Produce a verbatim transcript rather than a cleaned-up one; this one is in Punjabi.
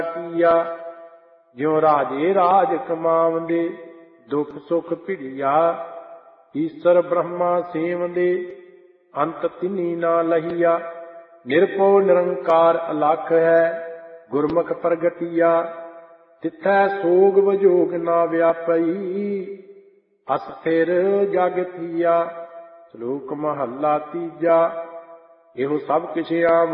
ਕੀਆ। ਜਿਉ ਰਾਜੇ ਰਾਜ ਕਮਾਵੰਦੇ ਦੁਖ ਸੁਖ ਭਿੜਿਆ। ਈਸਰ ਬ੍ਰਹਮਾ ਸੇਵੰਦੇ ਅੰਤ ਤਿਨੀ ਨਾ ਲਹੀਆ। ਨਿਰਭਉ ਨਿਰੰਕਾਰ ਅਲਖ ਹੈ ਗੁਰਮੁਖ ਪ੍ਰਗਟਿਆ। ਤਿਥੈ ਸੋਗ ਵਿਜੋਗ ਨਾ ਵਿਆਪਈ ਅਸਥਿਰ ਜਗ ਥੀਆ। ਸ਼ਲੋਕ ਮਹੱਲਾ ਤੀਜਾ। ਇਹੋ ਸਭ ਕਿਛ ਆਮ